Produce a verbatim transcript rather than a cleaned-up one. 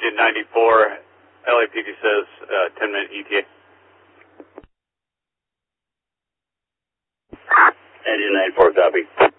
Engine ninety-four, L A P D says uh, ten minute E T A. Engine ninety-four, copy.